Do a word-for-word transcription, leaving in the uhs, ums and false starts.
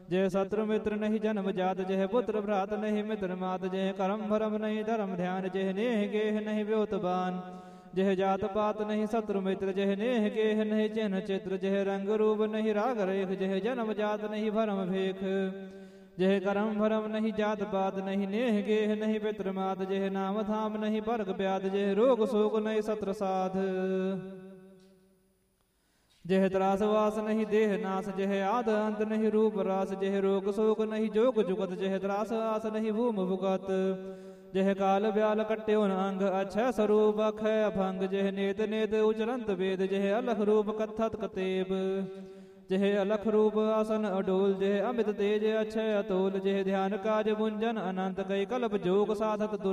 जय शत्रु मित्र नहीं जन्म जात, जय पुत्र भ्रात नहीं मित्र मात, जय कर्म भरम नहीं धर्म ध्यान, जय नेह गेह नहीं व्योतबान, जय जात पात नहीं शत्रु मित्र, जय नेह गेह नहीं चिन्ह चित्र, जय रंग रूप नहीं राग रेख, जय जन्म जात नहीं भरम भेख, जय करम भरम नहीं जात पात, नहीं नेह गेह नहीं पित्र मात, जय नाम धाम नहीं वर्ग व्याध, जय रोग शोक नहीं सत्र साध, जय त्रास वास नहीं देह नाश, जय आद अंत नहीं रूप रास, जय रोग शोक नहीं जोग जुगत, जय त्रास आस नहीं भूम भुगत, जय काल ब्याल कट्योन अंग अक्षय स्वरूप अक्षय अभंग, जय नेत नेत उचरंत वेद, जय अलख रूप कथत कतेब, जय अलख रूप आसन अडोल, जय अमित तेज अक्षय अतोल, जय ध्यान काज मुंजन अनंत, कई कल्प जोग साधत